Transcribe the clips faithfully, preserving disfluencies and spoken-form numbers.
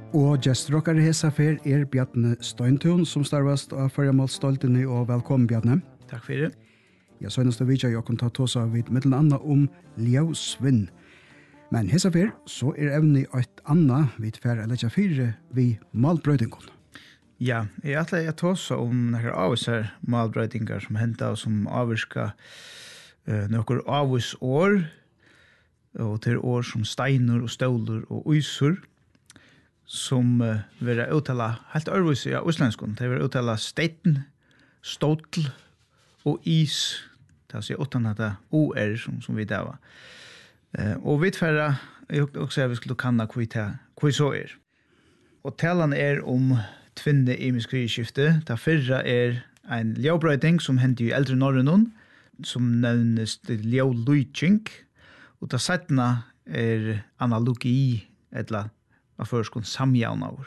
Og gestrokkare hesa fer er Bjarne Støyntun som starvast av Førjamål Stoltene, og velkommen Bjarne. Takk for det. Ja, så eneste vidja jeg kan ta tåsa vid mittelen anna om Ljausvinn. Men hesa fer så er evne eit anna vid fer eller ikke fire vid malbrøydingon. Ja, jeg atler jeg tåsa om nekker avvisar malbrøydingar som henta og som avvirka uh, nekker avvis år, og til år som steiner og ståler og uysur, som uh, vil uttala helt ærvis i uslenskon. Det vil uttala steiten, ståtl og is. Det er å utan at det O-er som, som vi dava. Uh, og vi tverra, jeg også vi skulle kanna hva så er. Og talan er om tvinne i miskriskifte. Det fyrra er en ljaubrøyding som hendte i eldre Norrønun, som nevnes ljaulujking. Og det setna er analogi, etla av førskon samjavnaur.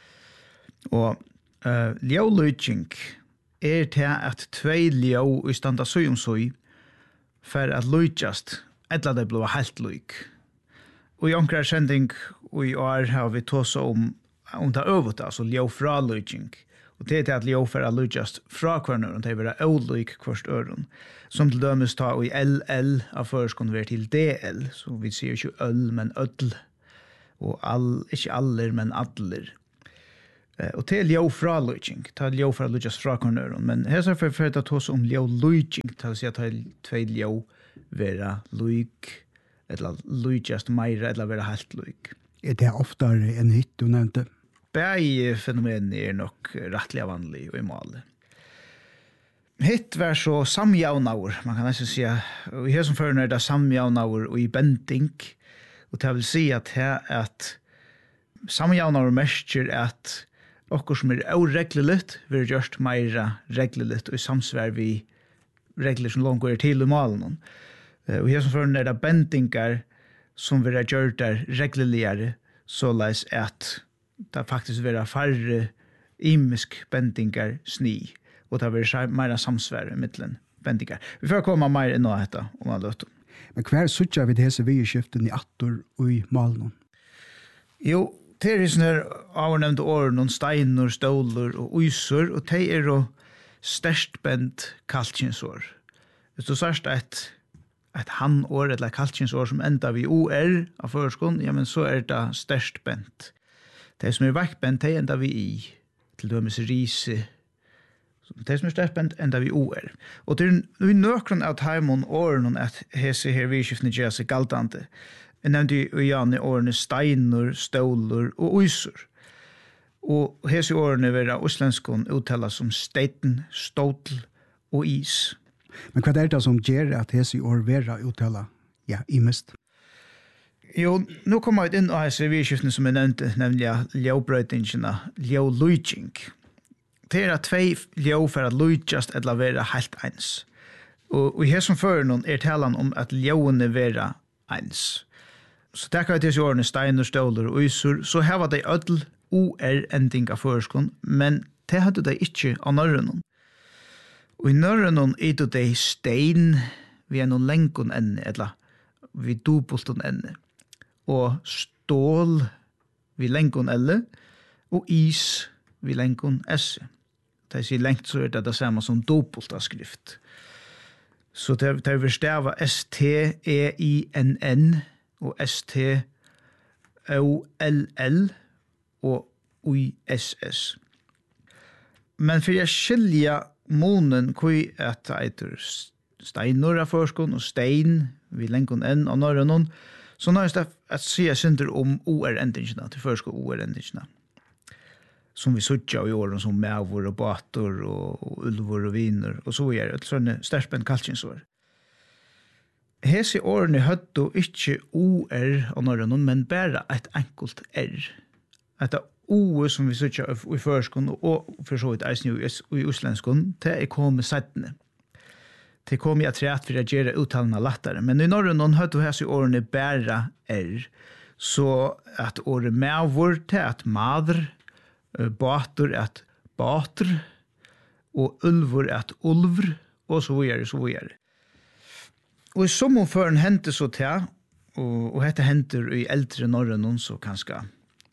Og uh, ljaulujking er til at tvei ljau i standa søyumsøy for at lujtjast, etla det blå helt luik. Og i omkrar sending og i år har vi tåsa om om det øvet, altså ljau fra lujtjing. Og det er til at ljau for at lujtjast fra kvarnøren, det er vera øluik kvarst øren. Som til dømes ta i L L av førskon ver til D L, så vi sier ikke øl, men ødl. Og all, ikke aller, men aller. Eh, og til ljau fra lujtjing, ta ljau fra lujtjast fra kvarnøren. Men her er for at ta om ljau lujtjing, til å si at tvei ljau vera luik, eller lujtjast meira, eller vera helt luik. Er det oftare enn hit du nevnte? Begge fenomenen er nok rettelig vanlig og i målet. Hitt var så samjavnaur, man kan nesten si, og i her som fører er det samjavnaur og i bending, og det vil si at her at samjavnaur merker at okkur som er ureglelitt vil gjørst meira reglelitt og i samsvær vi regler som langt går til i malen. Og i her som fører er det bendingar som vil gjøre der regleligere, såleis at det faktisk vil være færre imisk bendingar sni, og det vil være mer samsvære i middelen bendingar. Vi får komme mer inn á dette om man løter. Men hver suttja vi disse vieskiften i attor og i malen? Jo, det er sånne avnevnte år, noen steiner, ståler og uysur, og det er jo størst bend kalkinsår. Hvis du sørst et et han-år, eller kalkinsår som enda vi O R av førskon, ja, men så er det størst bent. Det som er vekkbent, det enda vi I, til dømes rise. Det som er størst bent, enda vi O R. Og det er nøkron av taimon åren at hese her vidskiftene gjør seg galtante. Jeg nevnte jo igjen i årene steiner, ståler og uysur. Og hese årene vil uslenskon uttala som steiten, ståtl og is. Men hva er det som gjør at hese år vera uttala, ja, i mest? Jo, nå kommer vi inn av hese vidskiftene som jeg nevnte, nemlig ljaubrøydingene, ljaulujking. Det er at tvei ljau for at lujtjast eller vera helt eins. Og i hese som fører noen er talan om at ljauene vera eins. Så takk av disse årene steiner, ståler og uysur, så her var det ødel O R-ending av førskon, men det hadde de ikke av Norrønun. Og i Norrønun er det de stein vi er noen lenkon enne, eller vi dubulton enne. Og stål vi lenkon elle, og is vi lenkon esse. Det sier lenkt så er det det samme som dubult av skrift. Så det er vi stava S T E I N N og S T O L L og U S S. Men for jeg skilja månen kui at eitur steinur av førskon og stein vi lenkon enn av norrønun, så nå er det at sier synder om O R-endingene, til førskon O R-endingene. Som vi suttja i åren som mævor og bator og, og ulvor og viner, og så er det sånne sterspent kalkinsår. Hese årene hødde ikke O R av norrønun, men bare et enkelt R. Etter O som vi suttja i førskon og for så vidt eisen i uslenskon, det er kommet settene. Det kom jeg treat for å gjøre uttalene lattere. Men i Norrønun hødde hese årene bare R. Så at året mævor til at madr, bator at bater, og ulvor at ulvr, og så videre, så videre. Og i sommerføren hendte så til, og, og dette henter i eldre Norrønun, så kanskje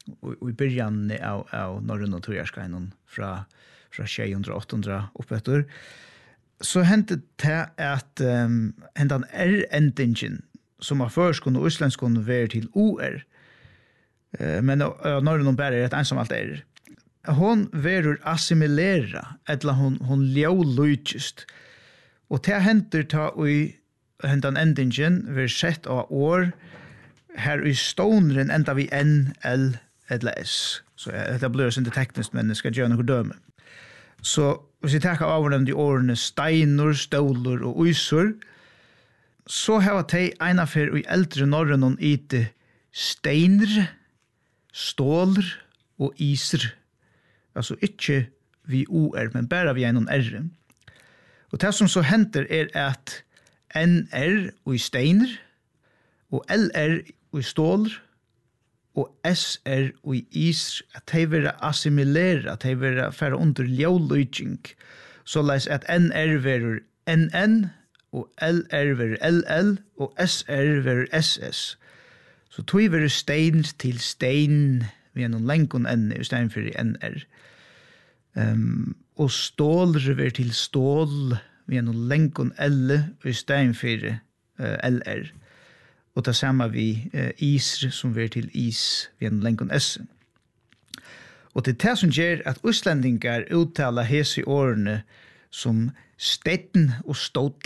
og i början av, av norrön och trojarskainen fra, fra tjejhundra, åttahundra oppetter, så hendte det at um, hendan R-endingen, som av førskon og islandskon ver til O R, uh, men uh, norrön og bare er et ensamalt R, hon verur assimilera, etla hon, hon ljålujtjust, og det henter ta i hendan endingen ver sett av år, her i stoneren enda vi N, L, eller S. Så det blir ikke teknisk, men det skal gjøre noe døme. Så hvis vi tenker avhånden de årene steiner, ståler og uysor, så har de en affær i eldre norren og ite steiner, ståler og iser. Altså ikke vi O R, men bare vi en R. Og det som så henter er at N R og i steiner, og L R og i ståler, og S R og i is, at de vil assimilere, at de vil fære under ljåløyking, så leis at N R vil N N, og L R vil L L, og S R vil S S. Så tog vil stein til stein, vi er noen lenkon N i stein for N R. Um, og ståler vil til stål, vi er noen lenkon L i stein for uh, L R. Og det samme vi uh, is som vi er til is ved en lenkon S. Og det er det som gjør at utlendingar uttaler hese årene som stetten og stål.